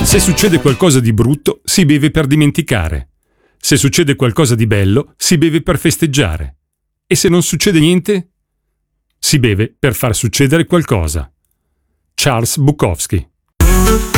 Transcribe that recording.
Se succede qualcosa di brutto, si beve per dimenticare. Se succede qualcosa di bello, si beve per festeggiare. E se non succede niente, si beve per far succedere qualcosa. Charles Bukowski.